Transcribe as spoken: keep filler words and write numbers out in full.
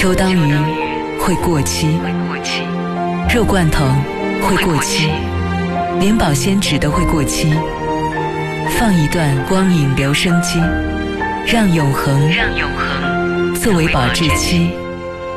秋刀鱼会过期，肉罐头会过期，连保鲜纸都会过期。放一段光影留声机，让永恒作为保质期。